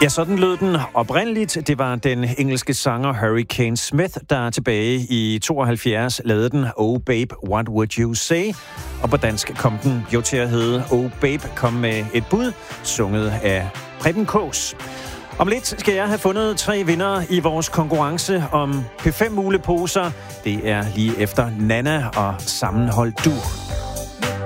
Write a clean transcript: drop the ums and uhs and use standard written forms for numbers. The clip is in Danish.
Ja, sådan lød den oprindeligt. Det var den engelske sanger Hurricane Smith, der tilbage i 72 lavede den Oh Babe, What Would You Say? Og på dansk kom den jo til at hedde Oh Babe, kom med et bud, sunget af Preben Kaas. Om lidt skal jeg have fundet 3 vindere i vores konkurrence om P5 muleposer. Det er lige efter Nana og Sammenhold Du.